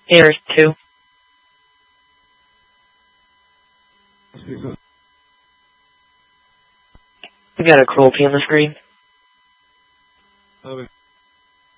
There's 2. We got a cruelty on the screen. Okay.